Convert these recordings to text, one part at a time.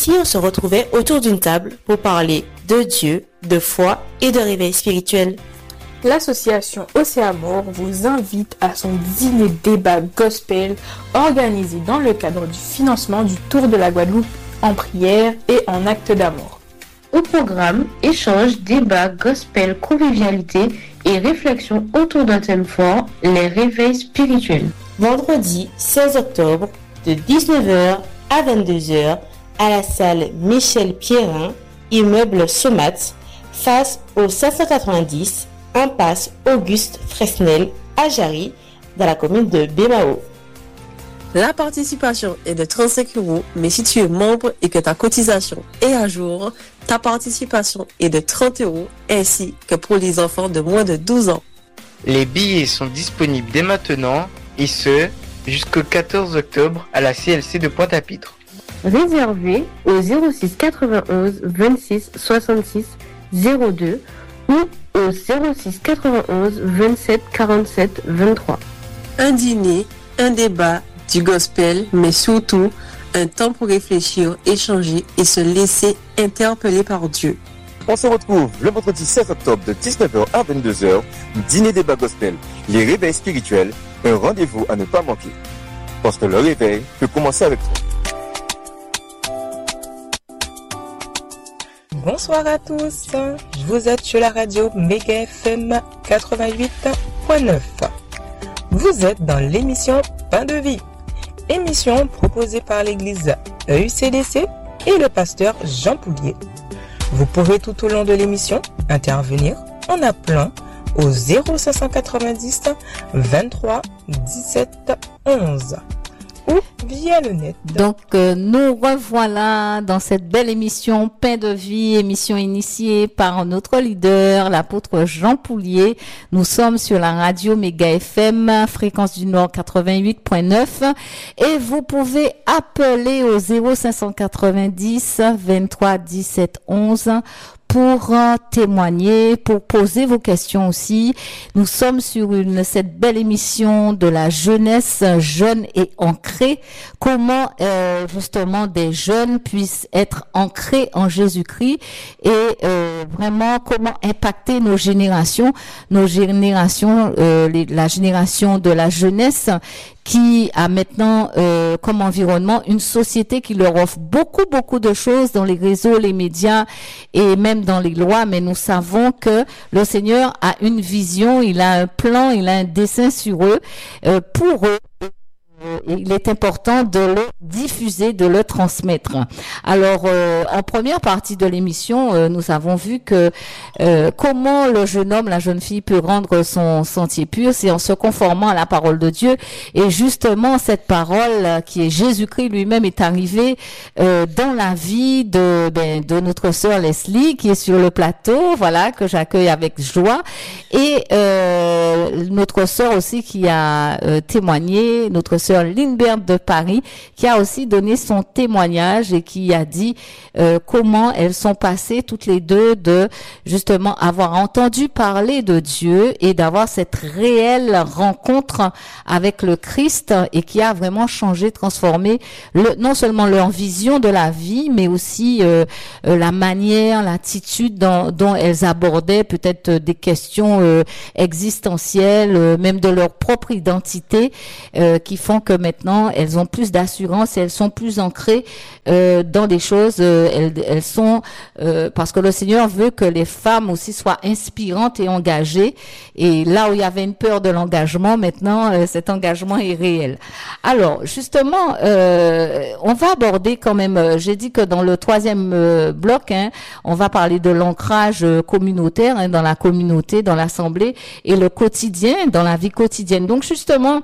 si on se retrouvait autour d'une table pour parler de Dieu, de foi et de réveil spirituel? L'association Océamour vous invite à son dîner débat gospel organisé dans le cadre du financement du Tour de la Guadeloupe en prière et en acte d'amour. Au programme, échanges, débats, gospel, convivialité et réflexion autour d'un thème fort, les réveils spirituels. Vendredi 16 octobre de 19h à 22h à la salle Michel Pierrin, immeuble Somat, face au 590 impasse Auguste Fresnel à Jarry, dans la commune de Bémao. La participation est de 35 €, mais si tu es membre et que ta cotisation est à jour, ta participation est de 30 €, ainsi que pour les enfants de moins de 12 ans. Les billets sont disponibles dès maintenant, et ce, jusqu'au 14 octobre à la CLC de Pointe-à-Pitre. Réservez au 06 91 26 66 02 ou au 06 91 27 47 23. Un dîner, un débat, du gospel, mais surtout un temps pour réfléchir, échanger et se laisser interpeller par Dieu. On se retrouve le vendredi 16 octobre de 19h à 22h, dîner débat gospel, les réveils spirituels, un rendez-vous à ne pas manquer. Parce que le réveil peut commencer avec toi. Bonsoir à tous, vous êtes sur la radio Méga FM 88.9. Vous êtes dans l'émission Pain de vie, émission proposée par l'église EUCDC et le pasteur Jean Poulier. Vous pouvez tout au long de l'émission intervenir en appelant au 0590 23 17 11 ou via le net. Donc nous revoilà dans cette belle émission Pain de vie, émission initiée par notre leader, l'apôtre Jean Poulier. Nous sommes sur la radio Méga FM, fréquence du Nord 88.9 et vous pouvez appeler au 0590 23 17 11 pour témoigner, pour poser vos questions aussi. Nous sommes sur cette belle émission de la jeunesse jeune et ancrée. Comment justement des jeunes puissent être ancrés en Jésus-Christ et vraiment comment impacter nos générations, la génération de la jeunesse qui a maintenant comme environnement une société qui leur offre beaucoup de choses dans les réseaux, les médias et même dans les lois, mais nous savons que le Seigneur a une vision, il a un plan, il a un dessein sur eux, pour eux. Il est important de le diffuser, de le transmettre. Alors, en première partie de l'émission, nous avons vu que comment le jeune homme, la jeune fille peut rendre son sentier pur, c'est en se conformant à la parole de Dieu. Et justement, cette parole qui est Jésus-Christ lui-même est arrivée dans la vie de notre sœur Leslie, qui est sur le plateau, voilà, que j'accueille avec joie. Et notre sœur aussi qui a témoigné, notre sœur Lindbergh de Paris, qui a aussi donné son témoignage et qui a dit comment elles sont passées toutes les deux de justement avoir entendu parler de Dieu et d'avoir cette réelle rencontre avec le Christ et qui a vraiment changé, transformé non seulement leur vision de la vie, mais aussi la manière, l'attitude dont elles abordaient peut-être des questions existentielles, même de leur propre identité, qui font que maintenant elles ont plus d'assurance et elles sont plus ancrées dans des choses. Elles sont parce que le Seigneur veut que les femmes aussi soient inspirantes et engagées. Et là où il y avait une peur de l'engagement, maintenant cet engagement est réel. Alors justement, on va aborder quand même. J'ai dit que dans le troisième bloc, on va parler de l'ancrage communautaire dans la communauté, dans l'assemblée et le quotidien, dans la vie quotidienne. Donc justement,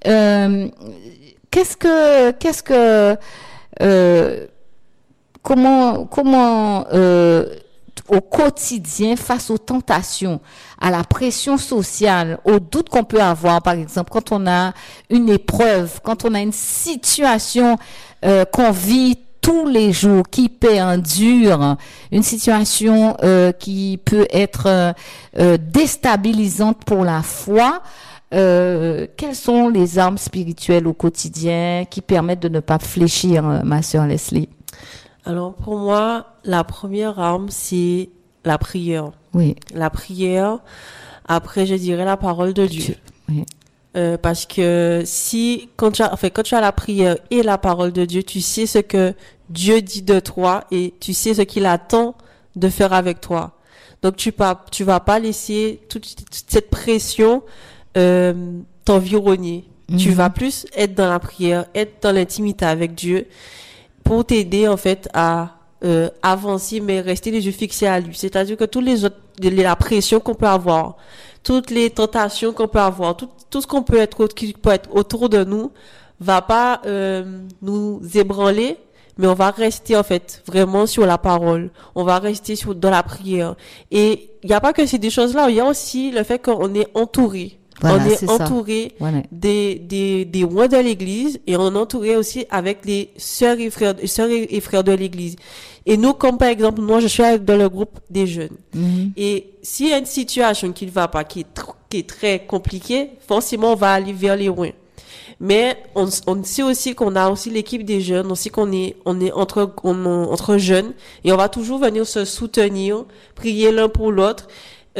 comment au quotidien, face aux tentations, à la pression sociale, aux doutes qu'on peut avoir, par exemple, quand on a une épreuve, quand on a une situation qu'on vit tous les jours, qui perdure, une situation qui peut être déstabilisante pour la foi. Quelles sont les armes spirituelles au quotidien qui permettent de ne pas fléchir, ma sœur Leslie? Alors pour moi, la première arme, c'est la prière. Oui. La prière. Après, je dirais la parole de Dieu. Oui. Parce que quand tu as la prière et la parole de Dieu, tu sais ce que Dieu dit de toi et tu sais ce qu'il attend de faire avec toi. Donc tu vas pas laisser toute cette pression t'environner. Tu vas plus être dans la prière, être dans l'intimité avec Dieu pour t'aider en fait à avancer, mais rester les yeux fixés à lui. C'est-à-dire que tous les autres, la pression qu'on peut avoir, toutes les tentations qu'on peut avoir, tout ce qui peut être autour de nous, va pas nous ébranler, mais on va rester en fait vraiment sur la parole. On va rester dans la prière. Et il y a pas que ces deux choses-là, il y a aussi le fait qu'on est entouré. Voilà, on est entouré des rois de l'église et on est entouré aussi avec les sœurs et frères de l'église. Et nous, comme par exemple, moi, je suis dans le groupe des jeunes. Et s'il y a une situation qui ne va pas, qui est très compliquée, forcément, on va aller vers les rois. Mais on sait aussi qu'on a aussi l'équipe des jeunes, on sait qu'on est entre jeunes et on va toujours venir se soutenir, prier l'un pour l'autre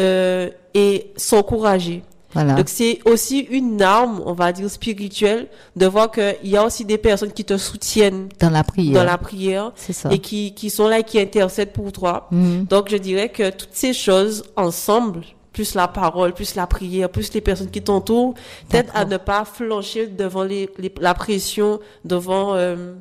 et s'encourager. Voilà. Donc c'est aussi une arme, on va dire spirituelle, de voir qu'il y a aussi des personnes qui te soutiennent dans la prière, c'est ça. Et qui sont là, qui intercèdent pour toi. Donc je dirais que toutes ces choses ensemble, plus la parole, plus la prière, plus les personnes qui t'entourent, t'aident à ne pas flancher devant la pression, devant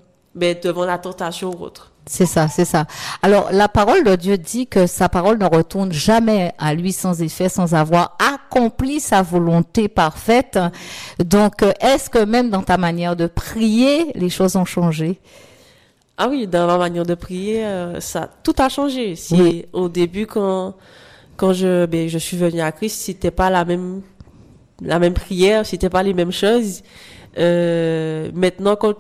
la tentation ou autre. C'est ça. Alors, la parole de Dieu dit que sa parole ne retourne jamais à lui sans effet, sans avoir accompli sa volonté parfaite. Donc, est-ce que même dans ta manière de prier, les choses ont changé? Ah oui, dans ma manière de prier, tout a changé. Au début, quand je suis venue à Christ, c'était pas la même prière, c'était pas les mêmes choses. Maintenant, quand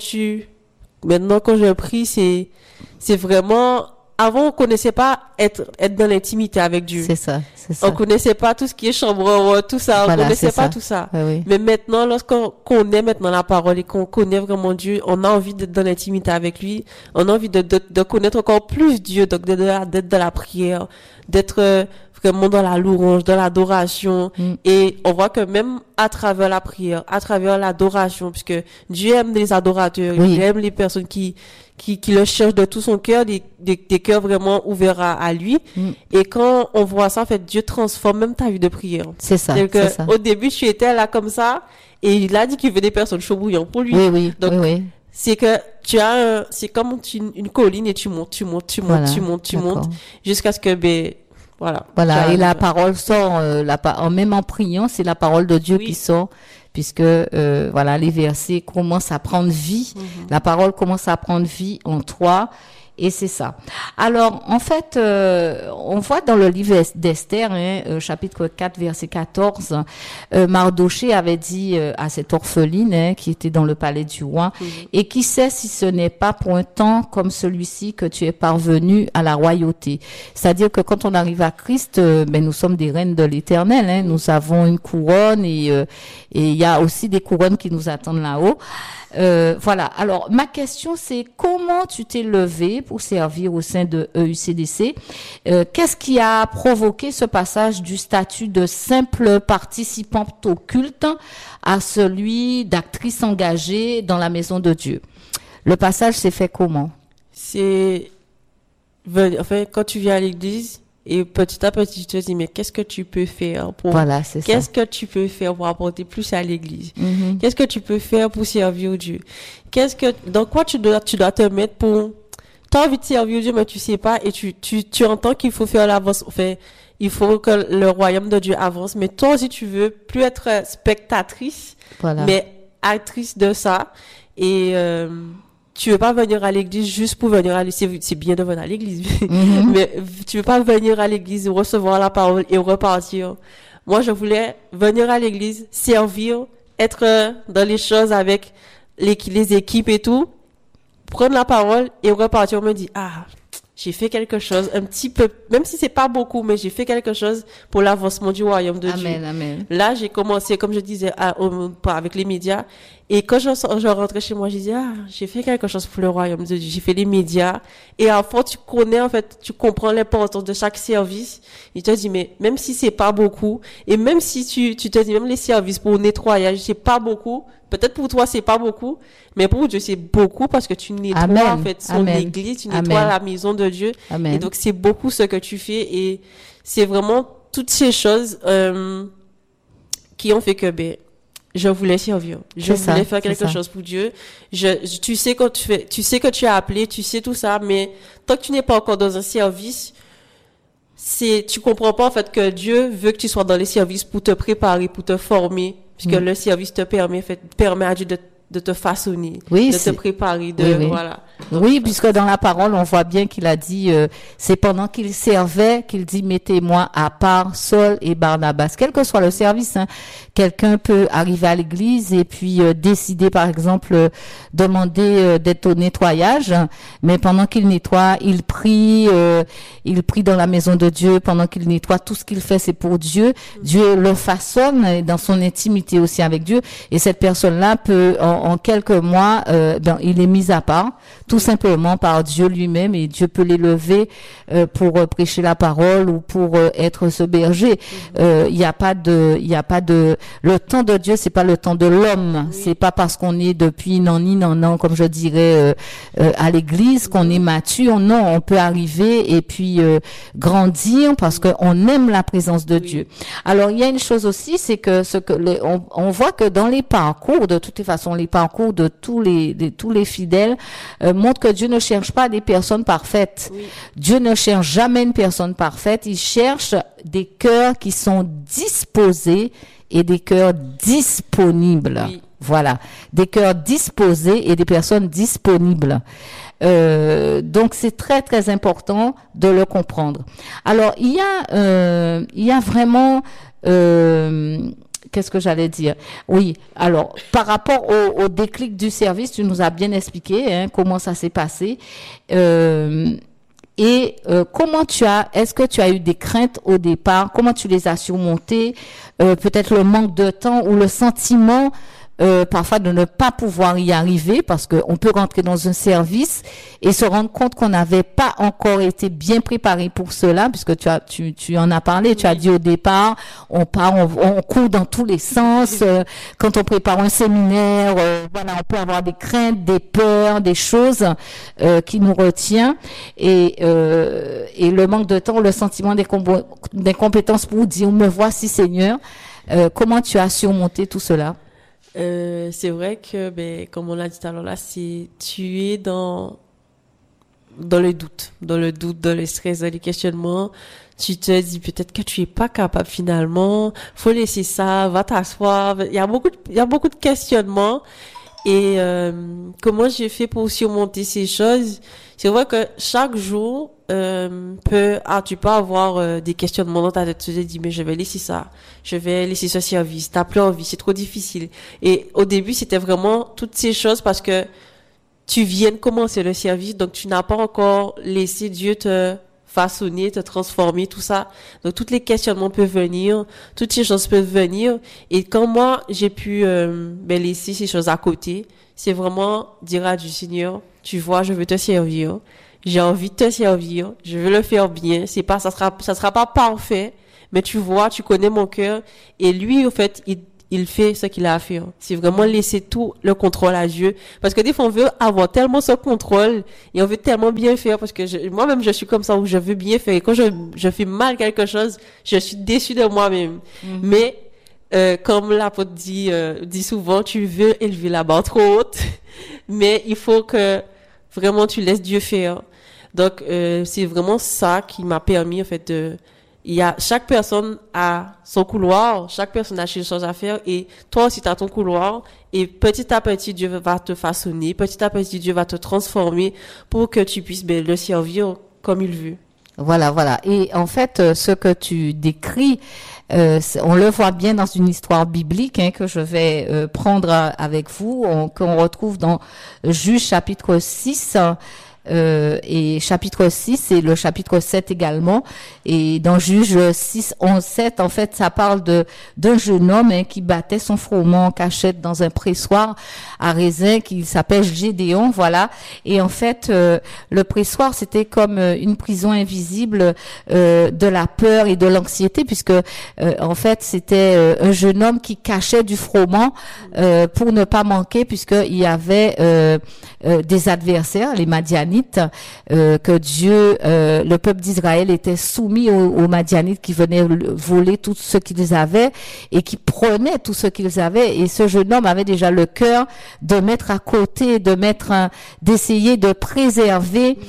je prie, c'est vraiment, avant on connaissait pas être dans l'intimité avec Dieu. C'est ça. On connaissait pas tout ce qui est chambre, tout ça. On connaissait pas tout ça. Oui. Mais maintenant, lorsqu'on connaît maintenant la parole et qu'on connaît vraiment Dieu, on a envie d'être dans l'intimité avec lui. On a envie de connaître encore plus Dieu, donc d'être dans la prière, d'être vraiment dans la louange, dans l'adoration. Et on voit que même à travers la prière, à travers l'adoration, puisque Dieu aime les adorateurs, il aime les personnes qui le cherchent de tout son cœur, des cœurs vraiment ouverts à lui. Et quand on voit ça, en fait, Dieu transforme même ta vie de prière. C'est ça. Au début, tu étais là comme ça, et il a dit qu'il veut des personnes chaud bouillant pour lui. Oui. Donc, c'est que c'est comme une colline et tu montes, jusqu'à ce que, Voilà, et la parole sort, même en priant, c'est la parole de Dieu qui sort, puisque les versets commencent à prendre vie, la parole commence à prendre vie en toi, et c'est ça. Alors, en fait, on voit dans le livre d'Esther, chapitre 4, verset 14, Mardoché avait dit à cette orpheline qui était dans le palais du roi, et qui sait si ce n'est pas pour un temps comme celui-ci que tu es parvenu à la royauté. C'est-à-dire que quand on arrive à Christ, nous sommes des reines de l'Éternel, nous avons une couronne et il y a aussi des couronnes qui nous attendent là-haut. Alors ma question c'est comment tu t'es levé pour servir au sein de EUCDC? Qu'est-ce qui a provoqué ce passage du statut de simple participante au culte à celui d'actrice engagée dans la maison de Dieu? Le passage s'est fait comment? Quand tu viens à l'église, et petit à petit, tu te dis, mais qu'est-ce que tu peux faire qu'est-ce que tu peux faire pour apporter plus à l'église? Qu'est-ce que tu peux faire pour servir Dieu? Dans quoi tu dois te mettre pour, t'as envie de servir Dieu, mais tu sais pas, et tu entends qu'il faut faire l'avance, il faut que le royaume de Dieu avance, mais toi aussi tu veux plus être spectatrice, mais actrice de ça, et, tu veux pas venir à l'église juste pour venir à l'église. C'est bien de venir à l'église. Mais tu veux pas venir à l'église, recevoir la parole et repartir. Moi, je voulais venir à l'église, servir, être dans les choses avec les équipes et tout, prendre la parole et repartir. On me dit, j'ai fait quelque chose, un petit peu, même si c'est pas beaucoup, mais j'ai fait quelque chose pour l'avancement du royaume de Dieu. Amen. Là, j'ai commencé, comme je disais, avec les médias. Et quand je rentrais chez moi, je disais, j'ai fait quelque chose pour le royaume de Dieu. J'ai fait les médias. Et à fond, tu comprends l'importance de chaque service. Il te dit, mais même si c'est pas beaucoup, et même si tu te dis, même les services pour nettoyage, c'est pas beaucoup, peut-être pour toi, c'est pas beaucoup, mais pour Dieu, c'est beaucoup parce que tu nettoies, en fait, son église, tu nettoies la maison de Dieu. Amen. Et donc, c'est beaucoup ce que tu fais et c'est vraiment toutes ces choses, qui ont fait que, je voulais servir. Je voulais faire quelque chose pour Dieu. Tu sais que tu as appelé, tu sais tout ça, mais tant que tu n'es pas encore dans un service, tu comprends pas, en fait, que Dieu veut que tu sois dans les services pour te préparer, pour te former, puisque le service te permet à Dieu de te façonner, de te préparer, voilà. Oui, puisque dans la parole, on voit bien qu'il a dit, c'est pendant qu'il servait qu'il dit, mettez-moi à part Saul et Barnabas. Quel que soit le service, quelqu'un peut arriver à l'église et puis décider, par exemple, demander d'être au nettoyage, mais pendant qu'il nettoie, il prie dans la maison de Dieu, pendant qu'il nettoie, tout ce qu'il fait, c'est pour Dieu. Dieu le façonne dans son intimité aussi avec Dieu, et cette personne-là peut, en quelques mois, il est mis à part, tout simplement par Dieu lui-même, et Dieu peut l'élever pour prêcher la parole ou pour être ce berger. Il y a pas de le temps de Dieu, c'est pas le temps de l'homme. C'est pas parce qu'on est depuis non, comme je dirais à l'église qu'on est mature. Non, on peut arriver et puis grandir parce qu'on aime la présence de Dieu. Alors il y a une chose aussi, c'est que on voit que dans les parcours, de toutes les façons, les parcours de tous les fidèles montrent que Dieu ne cherche pas des personnes parfaites. Oui. Dieu ne cherche jamais une personne parfaite. Il cherche des cœurs qui sont disposés et des cœurs disponibles. Oui. Voilà. Des cœurs disposés et des personnes disponibles. Donc c'est très très important de le comprendre. Alors il y a vraiment qu'est-ce que j'allais dire? Oui. Alors, par rapport au déclic du service, tu nous as bien expliqué comment ça s'est passé. Comment est-ce que tu as eu des craintes au départ? Comment tu les as surmontées? Peut-être le manque de temps ou le sentiment parfois de ne pas pouvoir y arriver, parce que on peut rentrer dans un service et se rendre compte qu'on n'avait pas encore été bien préparé pour cela, puisque tu en as parlé, tu as dit au départ, on court dans tous les sens, quand on prépare un séminaire, on peut avoir des craintes, des peurs, des choses qui nous retient, et le manque de temps, le sentiment d'incompétence pour dire, me voici Seigneur. Comment tu as surmonté tout cela? C'est vrai que, comme on l'a dit tout à l'heure là, tu es dans le doute, dans le stress, dans les questionnements. Tu te dis peut-être que tu es pas capable finalement. Faut laisser ça, va t'asseoir. Il y a beaucoup de questionnements. Et comment j'ai fait pour surmonter ces choses? C'est vrai que chaque jour tu peux avoir des questionnements dans ta tête. Tu te dis mais je vais laisser ça, je vais laisser ce service, t'as plus envie, c'est trop difficile. Et au début c'était vraiment toutes ces choses parce que tu viens de commencer le service, donc tu n'as pas encore laissé Dieu te façonner, te transformer, tout ça. Donc tous les questionnements peuvent venir, toutes ces choses peuvent venir. Et quand moi j'ai pu laisser ces choses à côté, c'est vraiment dire à Dieu, Seigneur, tu vois, je veux te servir. J'ai envie de te servir. Je veux le faire bien. Ça sera pas parfait, mais tu vois, tu connais mon cœur. Et lui, au fait, il fait ce qu'il a à faire. C'est vraiment laisser tout le contrôle à Dieu. Parce que des fois, on veut avoir tellement ce contrôle et on veut tellement bien faire parce que moi-même, je suis comme ça où je veux bien faire. Et quand je fais mal quelque chose, je suis déçue de moi-même. Mm-hmm. Mais, comme l'apôtre dit souvent, tu veux élever la barre trop haute, mais il faut que vraiment tu laisses Dieu faire. Donc c'est vraiment ça qui m'a permis en fait chaque personne a son couloir, chaque personne a ses choses à faire et toi aussi tu as ton couloir et petit à petit Dieu va te façonner, petit à petit Dieu va te transformer pour que tu puisses le servir comme il veut. Voilà. Et en fait, ce que tu décris, on le voit bien dans une histoire biblique que je vais prendre avec vous, qu'on retrouve dans Juge chapitre 6. et chapitre 6 et le chapitre 7 également. Et dans Juge 6, 11, 7, en fait, ça parle d'un jeune homme qui battait son froment en cachette dans un pressoir à raisin qui s'appelle Gédéon, voilà. Et en fait, le pressoir, c'était comme une prison invisible de la peur et de l'anxiété, puisque en fait, c'était un jeune homme qui cachait du froment pour ne pas manquer, puisqu'il y avait des adversaires, les Madianites, que Dieu, le peuple d'Israël était soumis aux Madianites qui venaient voler tout ce qu'ils avaient et qui prenaient tout ce qu'ils avaient. Et ce jeune homme avait déjà le cœur de mettre à côté, d'essayer de préserver,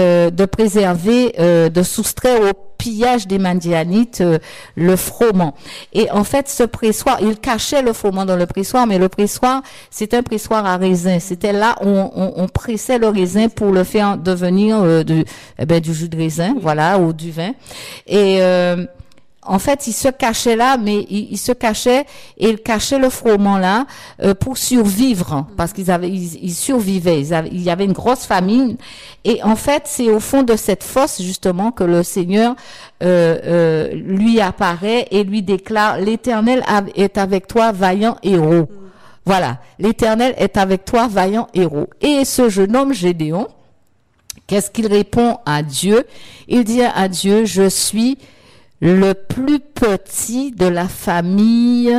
de soustraire au pillage des Madianites le froment. Et en fait, ce pressoir, il cachait le froment dans le pressoir, mais le pressoir, c'est un pressoir à raisin. C'était là où on pressait le raisin pour le faire devenir du jus de raisin, voilà, ou du vin. Et en fait, il se cachait là, mais il se cachait et il cachait le froment là pour survivre, parce ils survivaient. Il y avait une grosse famine, et en fait, c'est au fond de cette fosse justement que le Seigneur lui apparaît et lui déclare: l'Éternel est avec toi, vaillant héros. Voilà, l'Éternel est avec toi, vaillant héros. Et ce jeune homme Gédéon, qu'est-ce qu'il répond à Dieu? Il dit à Dieu: je suis le plus petit de ma famille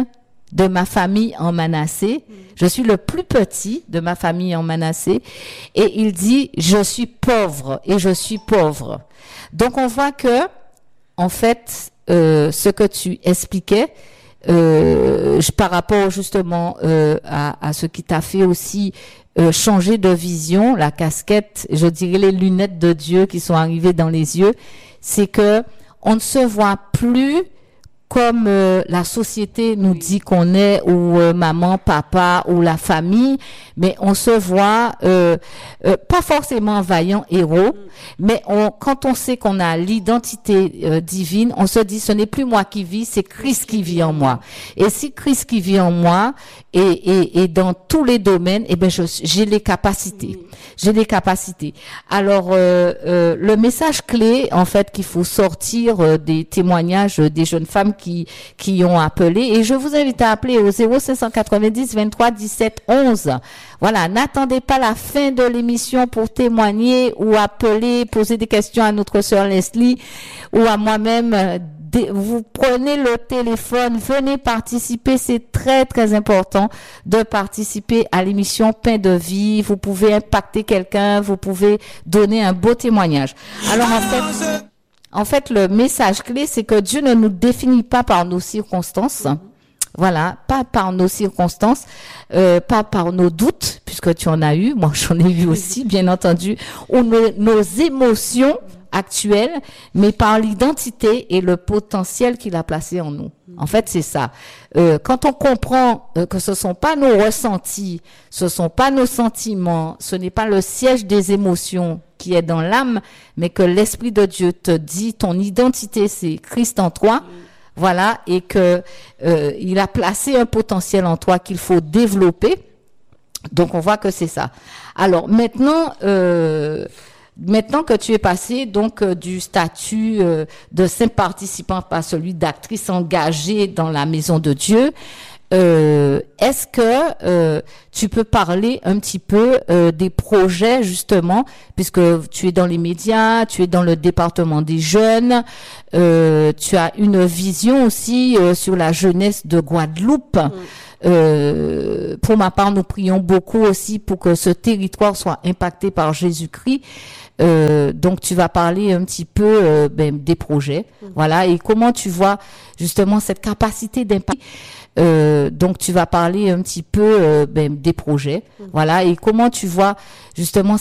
en Manassé. Je suis le plus petit de ma famille en Manassé. Et il dit: je suis pauvre et je suis pauvre. Donc on voit que, en fait, ce que tu expliquais, par rapport justement à ce qui t'a fait aussi changer de vision, la casquette, je dirais les lunettes de Dieu qui sont arrivées dans les yeux, c'est que on ne se voit plus comme la société nous dit qu'on est, ou maman, papa, ou la famille, mais on se voit pas forcément vaillant héros, mais quand on sait qu'on a l'identité divine, on se dit: ce n'est plus moi qui vis, c'est Christ qui vit en moi. Et si Christ qui vit en moi, et dans tous les domaines, j'ai les capacités. J'ai des capacités. Alors, le message clé, en fait, qu'il faut sortir des témoignages des jeunes femmes qui ont appelé, et je vous invite à appeler au 0590 23 17 11. Voilà, n'attendez pas la fin de l'émission pour témoigner ou appeler, poser des questions à notre sœur Leslie ou à moi-même. Vous prenez le téléphone, venez participer, c'est très très important de participer à l'émission Pain de vie. Vous pouvez impacter quelqu'un, vous pouvez donner un beau témoignage. Alors en fait, le message clé, c'est que Dieu ne nous définit pas par nos circonstances. Voilà, pas par nos circonstances, pas par nos doutes, puisque tu en as eu, moi j'en ai eu aussi, bien entendu, ou nos émotions actuelles, mais par l'identité et le potentiel qu'il a placé en nous. En fait, c'est ça. Quand on comprend que ce sont pas nos ressentis, ce sont pas nos sentiments, ce n'est pas le siège des émotions qui est dans l'âme, mais que l'Esprit de Dieu te dit ton identité, c'est Christ en toi. Voilà, et que il a placé un potentiel en toi qu'il faut développer. Donc on voit que c'est ça. Alors maintenant que tu es passé donc du statut de simple participant à celui d'actrice engagée dans la maison de Dieu, est-ce que tu peux parler un petit peu des projets justement, puisque tu es dans les médias, tu es dans le département des jeunes, tu as une vision aussi sur la jeunesse de Guadeloupe. Pour ma part, nous prions beaucoup aussi pour que ce territoire soit impacté par Jésus-Christ. Donc tu vas parler un petit peu des projets, voilà, et comment tu vois justement cette capacité d'impact. Donc tu vas parler un petit peu des projets, voilà, et comment tu vois justement